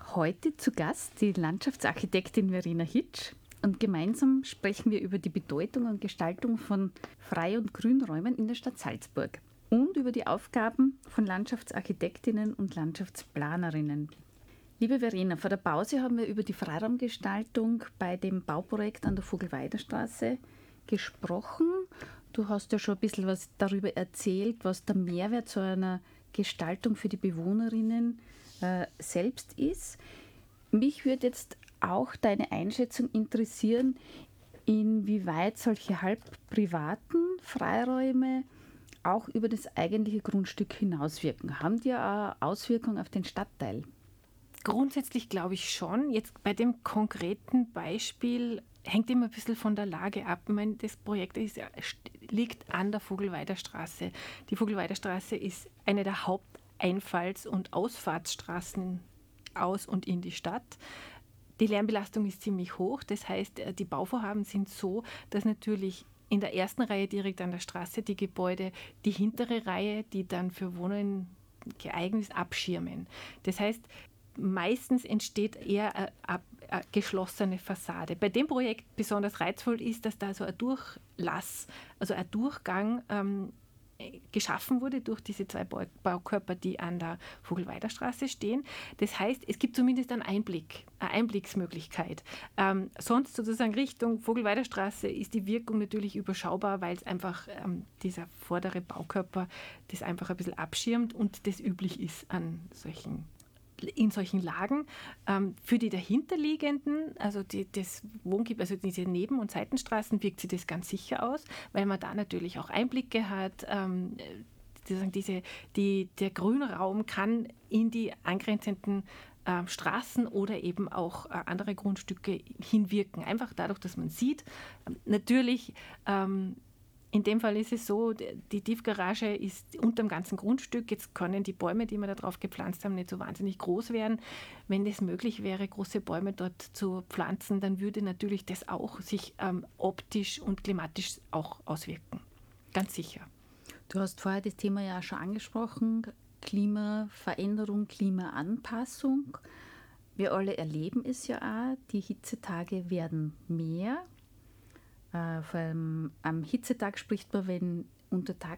Heute zu Gast die Landschaftsarchitektin Verena Hitsch und gemeinsam sprechen wir über die Bedeutung und Gestaltung von Frei- und Grünräumen in der Stadt Salzburg und über die Aufgaben von Landschaftsarchitektinnen und Landschaftsplanerinnen. Liebe Verena, vor der Pause haben wir über die Freiraumgestaltung bei dem Bauprojekt an der Vogelweiderstraße gesprochen. Du hast ja schon ein bisschen was darüber erzählt, was der Mehrwert so einer Gestaltung für die Bewohnerinnen selbst ist. Mich würde jetzt auch deine Einschätzung interessieren, inwieweit solche halb privaten Freiräume auch über das eigentliche Grundstück hinauswirken. Haben die eine Auswirkung auf den Stadtteil? Grundsätzlich glaube ich schon. Jetzt bei dem konkreten Beispiel hängt immer ein bisschen von der Lage ab. Ich meine, das Projekt liegt an der Vogelweiderstraße. Die Vogelweiderstraße ist eine der Haupteinfalls- und Ausfahrtsstraßen aus und in die Stadt. Die Lärmbelastung ist ziemlich hoch. Das heißt, die Bauvorhaben sind so, dass natürlich in der ersten Reihe direkt an der Straße die Gebäude die hintere Reihe, die dann für Wohnen geeignet ist, abschirmen. Das heißt, meistens entsteht eher eine geschlossene Fassade. Bei dem Projekt besonders reizvoll ist, dass da so ein Durchlass, also ein Durchgang geschaffen wurde durch diese zwei Baukörper, die an der Vogelweiderstraße stehen. Das heißt, es gibt zumindest einen Einblick, eine Einblicksmöglichkeit. Sonst sozusagen Richtung Vogelweiderstraße ist die Wirkung natürlich überschaubar, weil es einfach dieser vordere Baukörper das einfach ein bisschen abschirmt und das üblich ist in solchen Lagen. Für die dahinterliegenden, also das Wohngebiet, also diese Neben- und Seitenstraßen, wirkt sich das ganz sicher aus, weil man da natürlich auch Einblicke hat. Der Grünraum kann in die angrenzenden Straßen oder eben auch andere Grundstücke hinwirken. Einfach dadurch, dass man sieht. Natürlich in dem Fall ist es so, die Tiefgarage ist unter dem ganzen Grundstück. Jetzt können die Bäume, die wir da drauf gepflanzt haben, nicht so wahnsinnig groß werden. Wenn es möglich wäre, große Bäume dort zu pflanzen, dann würde natürlich das auch sich optisch und klimatisch auch auswirken. Ganz sicher. Du hast vorher das Thema ja schon angesprochen, Klimaveränderung, Klimaanpassung. Wir alle erleben es ja auch, die Hitzetage werden mehr. Vor allem am Hitzetag spricht man, wenn